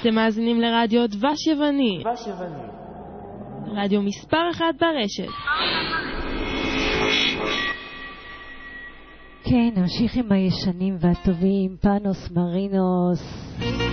אתם מאזינים לרדיו דבש יווני. רדיו מספר 1 ברשת. כן, נמשיך עם הישנים והטובים, פאנוס מרינוס.